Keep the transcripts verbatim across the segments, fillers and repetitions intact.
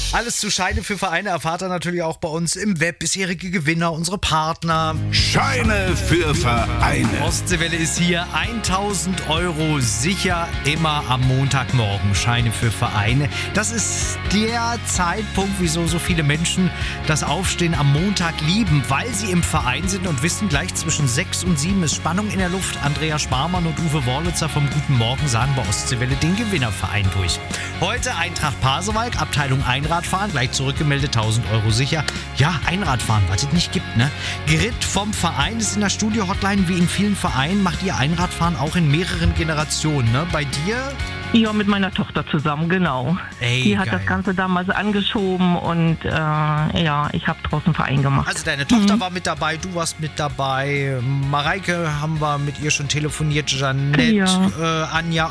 Alles zu Scheine für Vereine erfahrt ihr natürlich auch bei uns im Web. Bisherige Gewinner, unsere Partner. Scheine für Vereine. Ostseewelle ist hier. tausend Euro sicher immer am Montagmorgen. Scheine für Vereine. Das ist der Zeitpunkt, wieso so viele Menschen das Aufstehen am Montag lieben, weil sie im Verein sind und wissen, gleich zwischen sechs und sieben ist Spannung in der Luft. Andrea Sparmann und Uwe Worlitzer vom Guten Morgen sagen bei Ostseewelle den Gewinnerverein durch. Heute Eintracht Pasewalk, Abteilung Einradfahren, gleich zurückgemeldet, tausend Euro sicher. Ja, Einradfahren, was es nicht gibt, ne? Grit vom Verein ist in der Studio-Hotline, wie in vielen Vereinen macht ihr Einradfahren auch in mehreren Generationen, ne? Bei dir? Ja, mit meiner Tochter zusammen, genau. Ey, die hat geil. das Ganze damals angeschoben und äh, ja, ich habe draußen einen Verein gemacht. Also deine Tochter mhm. war mit dabei, du warst mit dabei, Mareike haben wir mit ihr schon telefoniert, Jeanette, ja. äh, Anja.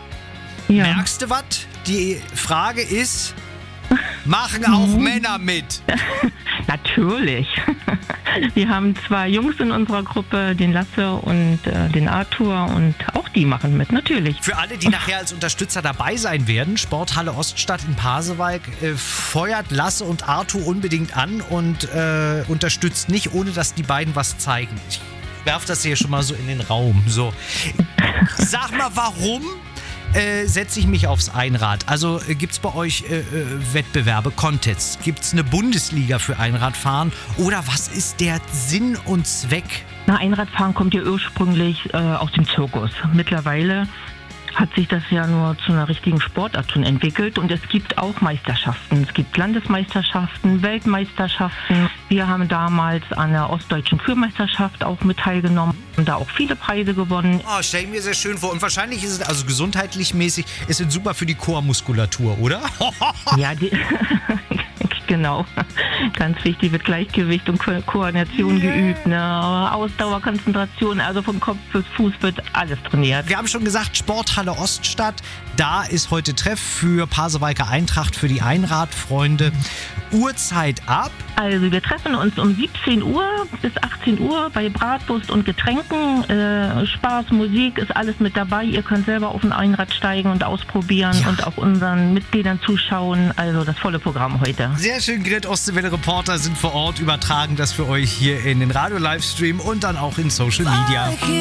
Ja. Merkst du was? Die Frage ist, machen auch mhm. Männer mit? Natürlich. Wir haben zwei Jungs in unserer Gruppe, den Lasse und äh, den Arthur, und auch die machen mit, natürlich. Für alle, die nachher als Unterstützer dabei sein werden, Sporthalle Oststadt in Pasewalk, äh, feuert Lasse und Arthur unbedingt an und äh, unterstützt nicht, ohne dass die beiden was zeigen. Ich werfe das hier schon mal so in den Raum. So. Sag mal, warum Äh, setze ich mich aufs Einrad? Also äh, gibt es bei euch äh, äh, Wettbewerbe, Contests? Gibt es eine Bundesliga für Einradfahren? Oder was ist der Sinn und Zweck? Na, Einradfahren kommt ja ursprünglich äh, aus dem Zirkus. Mittlerweile hat sich das ja nur zu einer richtigen Sportart schon entwickelt, und es gibt auch Meisterschaften. Es gibt Landesmeisterschaften, Weltmeisterschaften. Wir haben damals an der Ostdeutschen Kürmeisterschaft auch mit teilgenommen und da auch viele Preise gewonnen. Oh, stell ich mir sehr schön vor. Und wahrscheinlich ist es, also gesundheitlich mäßig, ist es super für die Chormuskulatur, oder? Ja, die, genau. Ganz wichtig, wird Gleichgewicht und Ko- Koordination yeah. geübt, ne? Ausdauer, Konzentration, also von Kopf bis Fuß wird alles trainiert. Wir haben schon gesagt, Sporthalle Oststadt, da ist heute Treff für Pasewalker Eintracht, für die Einradfreunde. Uhrzeit ab? Also wir treffen uns um siebzehn Uhr bis achtzehn Uhr bei Bratwurst und Getränken. Äh, Spaß, Musik ist alles mit dabei. Ihr könnt selber auf ein Einrad steigen und ausprobieren ja. und auch unseren Mitgliedern zuschauen. Also das volle Programm heute. Sehr schön, Grit. Ostseewelle-Reporter sind vor Ort, übertragen das für euch hier in den Radio-Livestream und dann auch in Social Media.